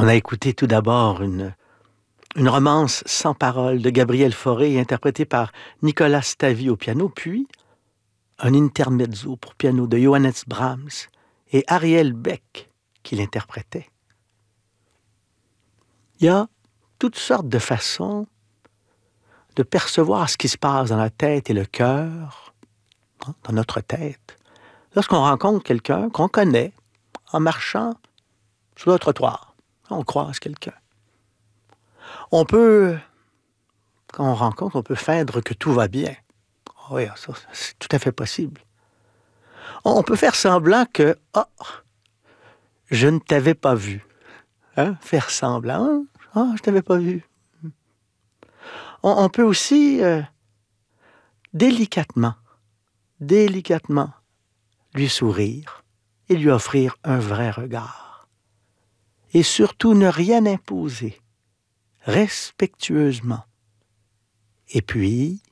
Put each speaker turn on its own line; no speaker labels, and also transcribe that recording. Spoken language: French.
On a écouté tout d'abord une romance sans paroles de Gabriel Fauré, interprétée par Nicolas Stavi au piano, puis un intermezzo pour piano de Johannes Brahms et Ariel Beck qui l'interprétait. Il y a toutes sortes de façons de percevoir ce qui se passe dans la tête et le cœur, dans notre tête, lorsqu'on rencontre quelqu'un qu'on connaît en marchant sur le trottoir. On croise quelqu'un. Quand on rencontre, on peut feindre que tout va bien. Oui, ça, c'est tout à fait possible. On peut faire semblant que, je ne t'avais pas vu. Faire semblant, je t'avais pas vu. On peut aussi, délicatement, lui sourire et lui offrir un vrai regard. Et surtout, ne rien imposer, respectueusement. Et puis,